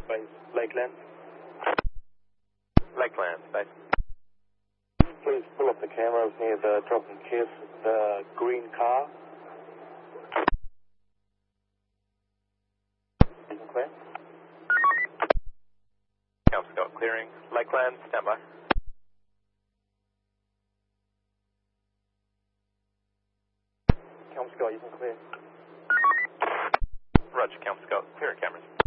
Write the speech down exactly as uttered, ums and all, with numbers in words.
Base, Lakeland. Lakeland, base. Please pull up the cameras near the drop and kiss, the green car. Isn't clear? Count Scott clearing. Lakeland, standby. Count Scott, you can clear. Roger, Count Scott, clearing cameras.